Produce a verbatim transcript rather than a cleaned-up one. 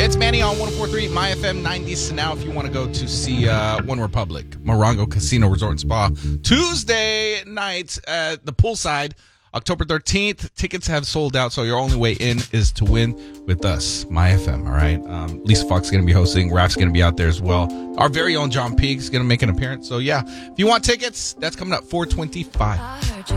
It's Manny on one oh four point three My F M nineties. So now if you want to go to see uh, One Republic, Morongo Casino Resort and Spa, Tuesday night at the poolside, October thirteenth. Tickets have sold out, so your only way in is to win with us, My F M, all right? Um, Lisa Fox is going to be hosting. Raf's going to be out there as well. Our very own John Peake is going to make an appearance. So, yeah, if you want tickets, that's coming up four twenty-five.